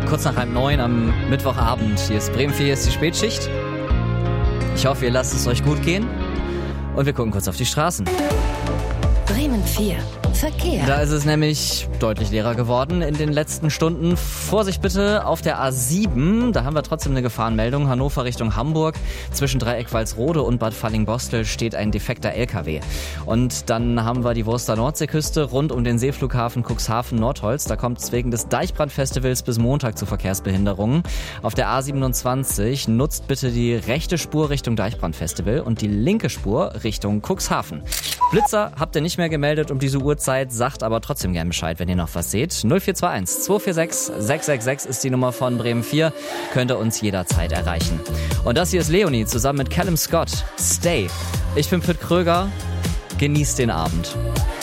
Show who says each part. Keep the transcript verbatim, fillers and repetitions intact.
Speaker 1: Kurz nach halb neun am Mittwochabend. Hier ist Bremen vier, hier ist die Spätschicht. Ich hoffe, ihr lasst es euch gut gehen. Und wir gucken kurz auf die Straßen.
Speaker 2: Bremen vier. Verkehr.
Speaker 1: Da ist es nämlich deutlich leerer geworden in den letzten Stunden. Vorsicht bitte auf der A sieben. Da haben wir trotzdem eine Gefahrenmeldung. Hannover Richtung Hamburg. Zwischen Dreieck-Walsrode und Bad Falling-Bostel steht ein defekter L K W. Und dann haben wir die Wurster Nordseeküste rund um den Seeflughafen Cuxhaven-Nordholz. Da kommt es wegen des Deichbrandfestivals bis Montag zu Verkehrsbehinderungen. Auf der A siebenundzwanzig nutzt bitte die rechte Spur Richtung Deichbrandfestival und die linke Spur Richtung Cuxhaven. Blitzer habt ihr nicht mehr gemeldet um diese Uhrzeit, sagt aber trotzdem gern Bescheid, wenn ihr noch was seht. null vier zwei eins zwei vier sechs sechs sechs sechs ist die Nummer von Bremen vier, könnt ihr uns jederzeit erreichen. Und das hier ist Leonie zusammen mit Callum Scott. Stay. Ich bin Pitt Kröger, genießt den Abend.